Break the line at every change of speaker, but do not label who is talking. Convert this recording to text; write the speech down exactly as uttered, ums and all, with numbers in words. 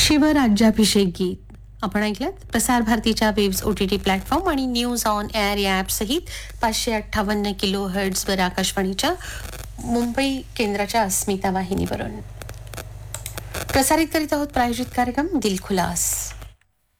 शिवराज्याभिषेक गीत आपण ऐकलं. प्रसार भारतीच्या वेव्स ओटीटी प्लॅटफॉर्म आणि न्यूज ऑन एअर या ॲप सहित पाचशे अठ्ठावन्न किलो हर्ट्झवर आकाशवाणीच्या मुंबई केंद्राच्या अस्मिता वाहिनीवरून प्रसारित करीत आहोत प्रायोजित कार्यक्रम दिल खुलास.